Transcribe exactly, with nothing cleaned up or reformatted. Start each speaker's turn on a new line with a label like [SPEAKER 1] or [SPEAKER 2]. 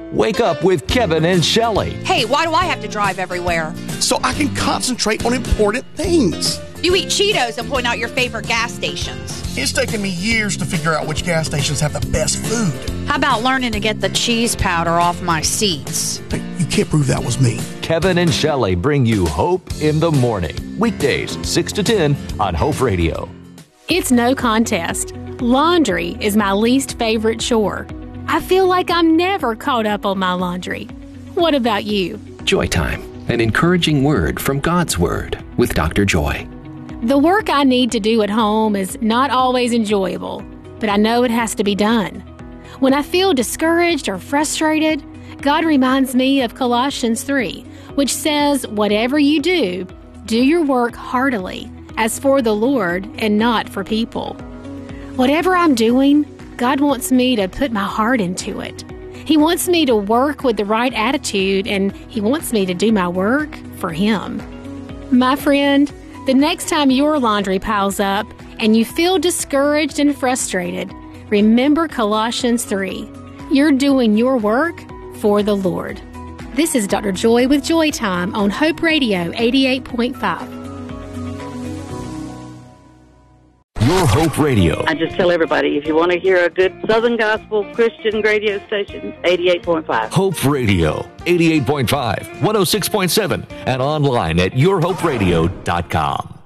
[SPEAKER 1] Wake up with Kevin and Shelley.
[SPEAKER 2] Hey, why do I have to drive everywhere?
[SPEAKER 3] So I can concentrate on important things.
[SPEAKER 2] You eat Cheetos and point out your favorite gas stations.
[SPEAKER 3] It's taken me years to figure out which gas stations have the best food.
[SPEAKER 2] How about learning to get the cheese powder off my seats?
[SPEAKER 3] Hey, you can't prove that was me.
[SPEAKER 1] Kevin and Shelley bring you Hope in the Morning. Weekdays, six to ten on Hope Radio.
[SPEAKER 4] It's no contest. Laundry is my least favorite chore. I feel like I'm never caught up on my laundry. What about you?
[SPEAKER 5] Joy Time, an encouraging word from God's Word with Doctor Joy.
[SPEAKER 4] The work I need to do at home is not always enjoyable, but I know it has to be done. When I feel discouraged or frustrated, God reminds me of Colossians three, which says, "Whatever you do, do your work heartily, as for the Lord and not for people." Whatever I'm doing, God wants me to put my heart into it. He wants me to work with the right attitude, and He wants me to do my work for Him. My friend, the next time your laundry piles up and you feel discouraged and frustrated, remember Colossians three. You're doing your work for the Lord. This is Doctor Joy with Joy Time on Hope Radio eighty-eight point five.
[SPEAKER 1] Your Hope Radio.
[SPEAKER 6] I just tell everybody, if you want to hear a good Southern Gospel Christian radio station, eighty-eight point five.
[SPEAKER 1] Hope Radio, eighty-eight point five, one oh six point seven, and online at your hope radio dot com.